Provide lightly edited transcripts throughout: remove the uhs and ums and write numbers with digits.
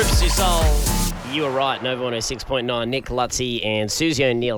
Rufus Du Sol. You were right. Nova 106.9. Nick Lutzy and Susie O'Neill,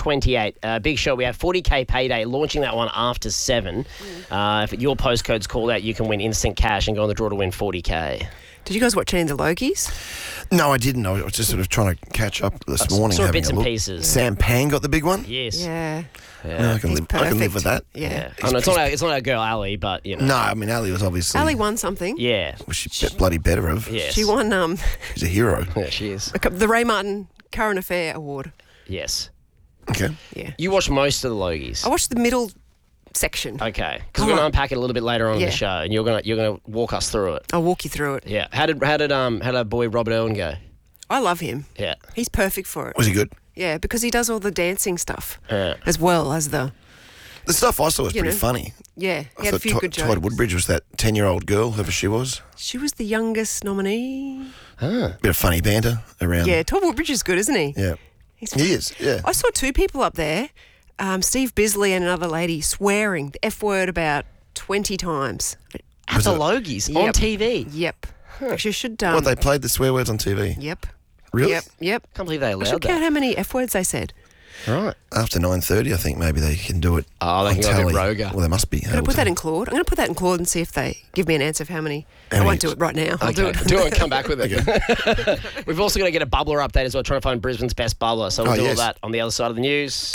6:28. Big show. We have 40K payday, launching that one after 7. If your postcode's called out, you can win instant cash and go on the draw to win 40K. Did you guys watch any of the Logies? No, I didn't. I was just sort of trying to catch up this morning. Saw having bits a and look. pieces. Sam Pang got the big one? Yes. Yeah. No, I can live with that. Yeah. I know, it's not our girl Ali, but you know. No, I mean, Ali was obviously... Ali won something. Yeah. Was she bloody better of? Yes. She won She's a hero. Yeah, she is. the Ray Martin Current Affair Award. Yes. Okay. Yeah. You watched most of the Logies. I watched the middle section. Okay. Because we're going to unpack it a little bit later on in the show, and you're gonna walk us through it. I'll walk you through it. Yeah. How did our boy Robert Owen go? I love him. Yeah. He's perfect for it. Was he good? Yeah, because he does all the dancing stuff Yeah. as well as the... The stuff I saw was pretty funny. Yeah, I he had a thought few good jokes. Todd Woodbridge was that 10-year-old girl, whoever she was. She was the youngest nominee. Bit of funny banter around. Yeah, Todd Woodbridge is good, isn't he? Yeah. He is, yeah. I saw two people up there, Steve Bisley and another lady, swearing the F word about 20 times. At the Logies on TV. Yep. Actually, should... What, they played the swear words on TV? Yep. Really? Yep. Can't believe they I allowed should count that. how many F words they said. Right. After 9:30, I think maybe they can do it. Oh, they on can go a bit tally. roguer. Well, they must be. Can I put that in Claude? I'm going to put that in Claude and see if they give me an answer of how many. I won't do it right now. I'll do it. Do it and come back with it. We've also got to get a bubbler update as well, trying to find Brisbane's best bubbler. So we'll do all that on the other side of the news.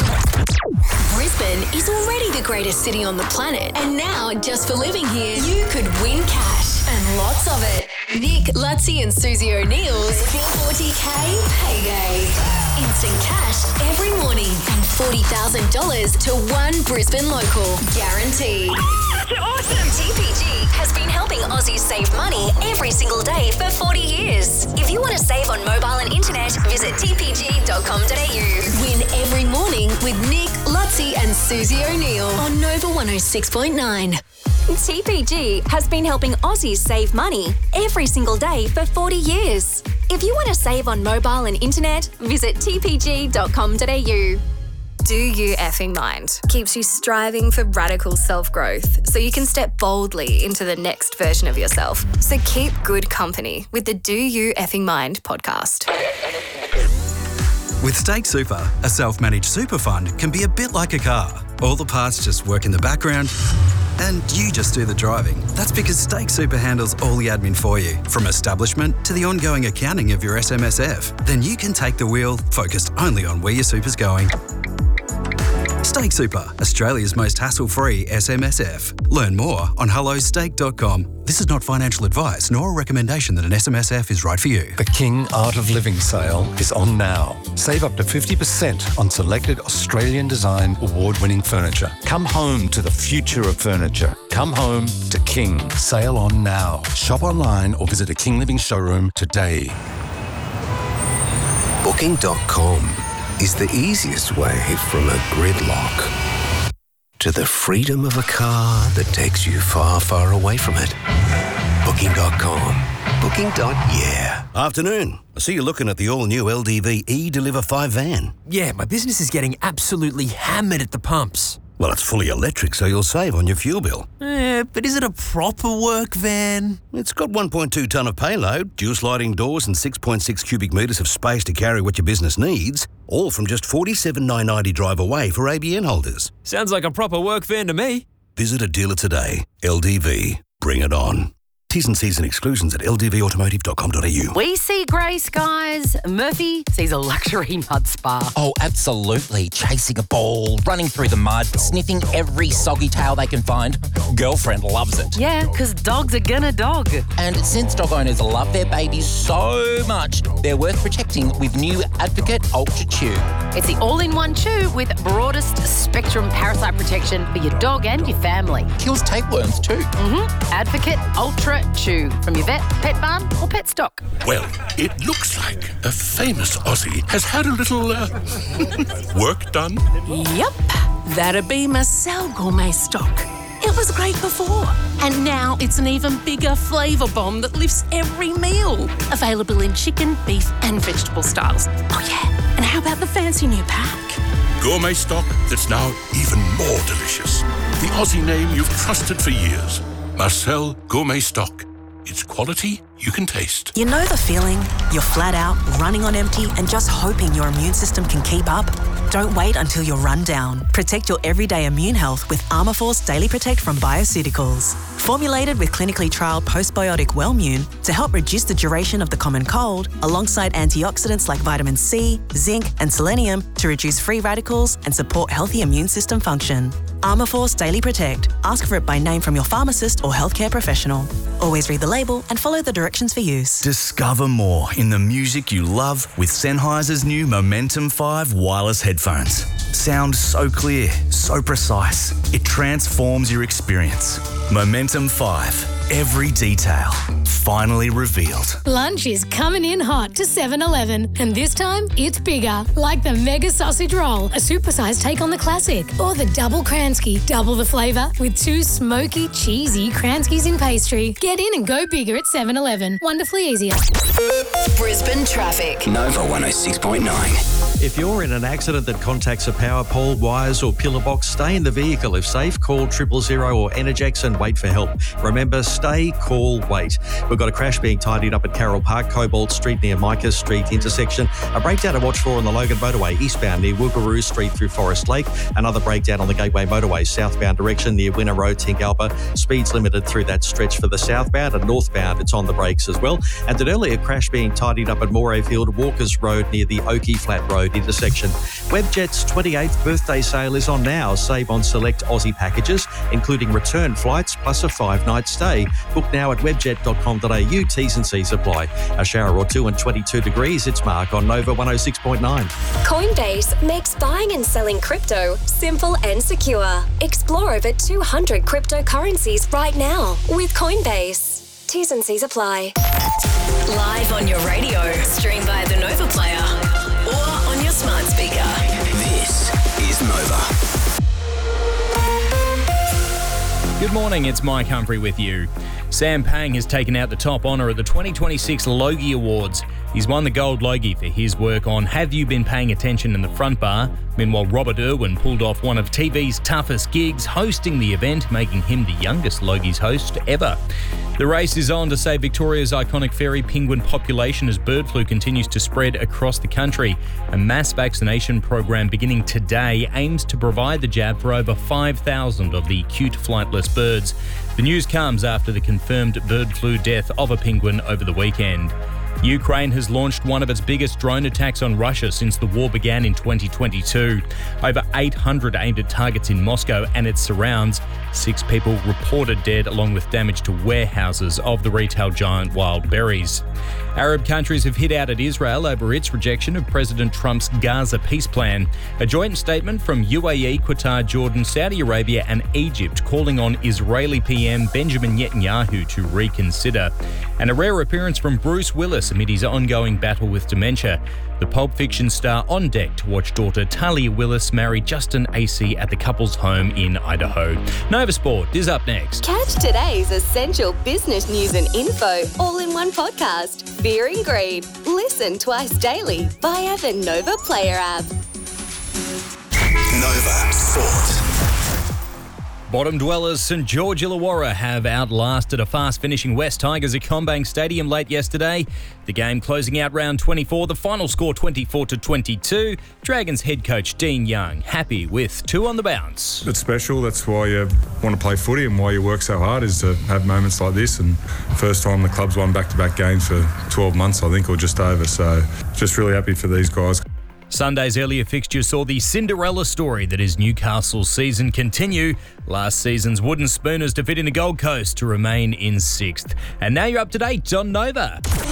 Brisbane is already the greatest city on the planet. And now, just for living here, you could win cash and lots of it. Nick Lutzy and Susie O'Neill's 40K payday. Instant cash every morning and $40,000 to one Brisbane local. Guaranteed. Awesome! TPG has been helping Aussies save money every single day for 40 years. If you want to save on mobile and internet, visit tpg.com.au. Win every morning with Nick, Lutzy and Susie O'Neill on Nova 106.9. TPG has been helping Aussies save money every single day for 40 years. If you want to save on mobile and internet, visit tpg.com.au. Do You Effing Mind keeps you striving for radical self-growth so you can step boldly into the next version of yourself. So keep good company with the Do You Effing Mind podcast. With Stake Super, a self-managed super fund can be a bit like a car. All the parts just work in the background and you just do the driving. That's because Stake Super handles all the admin for you, from establishment to the ongoing accounting of your SMSF. Then you can take the wheel, focused only on where your super's going. Stake Super, Australia's most hassle-free SMSF. Learn more on hellostake.com. This is not financial advice nor a recommendation that an SMSF is right for you. The King Art of Living sale is on now. Save up to 50% on selected Australian design award-winning furniture. Come home to the future of furniture. Come home to King. Sale on now. Shop online or visit a King Living showroom today. Booking.com is the easiest way from a gridlock to the freedom of a car that takes you far, far away from it. Booking.com. Booking.yeah. Afternoon. I see you're looking at the all-new LDV e-Deliver 5 van. Yeah, my business is getting absolutely hammered at the pumps. Well, it's fully electric, so you'll save on your fuel bill. But is it a proper work van? It's got 1.2 tonne of payload, dual sliding doors and 6.6 cubic metres of space to carry what your business needs, all from just $47,990 drive away for ABN holders. Sounds like a proper work van to me. Visit a dealer today. LDV. Bring it on. T's and C's and exclusions at ldvautomotive.com.au. We see grey skies. Murphy sees a luxury mud spa. Oh, absolutely. Chasing a ball, running through the mud, sniffing every soggy tail they can find. Girlfriend loves it. Yeah, because dogs are gonna dog. And since dog owners love their babies so much, they're worth protecting with new Advocate Ultra Chew. It's the all-in-one chew with broadest spectrum parasite protection for your dog and your family. Kills tapeworms too. Advocate Ultra Chew from your vet, pet barn or pet stock. Well, it looks like a famous Aussie has had a little work done. Yep, that'd be Marcel Gourmet Stock. It was great before, and now it's an even bigger flavour bomb that lifts every meal. Available in chicken, beef and vegetable styles. Oh yeah, and how about the fancy new pack? Gourmet stock that's now even more delicious. The Aussie name you've trusted for years. Marcel Gourmet Stock. It's quality you can taste. You know the feeling? You're flat out, running on empty, and just hoping your immune system can keep up? Don't wait until you're run down. Protect your everyday immune health with Armourforce Daily Protect from Bioceuticals. Formulated with clinically trialled postbiotic Wellmune to help reduce the duration of the common cold, alongside antioxidants like vitamin C, zinc, and selenium to reduce free radicals and support healthy immune system function. Armourforce Daily Protect. Ask for it by name from your pharmacist or healthcare professional. Always read the label and follow the directions for use. Discover more in the music you love with Sennheiser's new Momentum 5 wireless headphones. Sound so clear, so precise. It transforms your experience. Momentum 5. Every detail finally revealed. Lunch is coming in hot to 7-Eleven, and this time it's bigger, like the Mega Sausage Roll, a supersized take on the classic, or the Double Kransky, double the flavour with 2 smoky, cheesy Kranskys in pastry. Get in and go bigger at 7-Eleven. Wonderfully easier. Brisbane traffic. Nova 106.9. If you're in an accident that contacts a power pole, wires or pillar box, stay in the vehicle. If safe, call 000 or Energex and wait for help. Remember, stay, call, wait. We've got a crash being tidied up at Carroll Park, Cobalt Street near Micah Street intersection. A breakdown to watch for on the Logan Motorway eastbound near Woogaroo Street through Forest Lake. Another breakdown on the Gateway Motorway southbound direction near Winner Road, Tingalpa. Speeds limited through that stretch for the southbound, and northbound it's on the brakes as well. And an earlier crash being tidied up at Morayfield, Walkers Road near the Oakey Flat Road intersection. Webjet's 28th birthday sale is on now. Save on select Aussie packages, including return flights plus a 5-night stay. Book now at webjet.com.au. T's and C's apply. A shower or two and 22 degrees. It's Mark on Nova 106.9. Coinbase makes buying and selling crypto simple and secure. Explore over 200 cryptocurrencies right now with Coinbase. T's and C's apply. Live on your radio, stream via the Nova Player, or on your smart speaker. This is Nova. Good morning, it's Mike Humphrey with you. Sam Pang has taken out the top honour at the 2026 Logie Awards. He's won the Gold Logie for his work on Have You Been Paying Attention in the Front Bar? Meanwhile, Robert Irwin pulled off one of TV's toughest gigs, hosting the event, making him the youngest Logies host ever. The race is on to save Victoria's iconic fairy penguin population as bird flu continues to spread across the country. A mass vaccination program beginning today aims to provide the jab for over 5,000 of the cute flightless birds. The news comes after the confirmed bird flu death of a penguin over the weekend. Ukraine has launched one of its biggest drone attacks on Russia since the war began in 2022. Over 800 aimed at targets in Moscow and its surrounds. 6 people reported dead, along with damage to warehouses of the retail giant Wild Berries. Arab countries have hit out at Israel over its rejection of President Trump's Gaza peace plan. A joint statement from UAE, Qatar, Jordan, Saudi Arabia and Egypt calling on Israeli PM Benjamin Netanyahu to reconsider. And a rare appearance from Bruce Willis amid his ongoing battle with dementia. The Pulp Fiction star on deck to watch daughter Talia Willis marry Justin Acey at the couple's home in Idaho. Nova Sport is up next. Catch today's essential business news and info all in one podcast. Fear and Greed. Listen twice daily via the Nova Player app. Nova Sport. Bottom dwellers St George Illawarra have outlasted a fast-finishing West Tigers at CommBank Stadium late yesterday. The game closing out round 24, the final score 24-22. Dragons head coach Dean Young happy with 2 on the bounce. It's special. That's why you want to play footy and why you work so hard, is to have moments like this. And first time the club's won back-to-back games for 12 months, I think, or just over. So just really happy for these guys. Sunday's earlier fixture saw the Cinderella story that is Newcastle's season continue. Last season's Wooden Spooners defeating the Gold Coast to remain in 6th. And now you're up to date on Nova.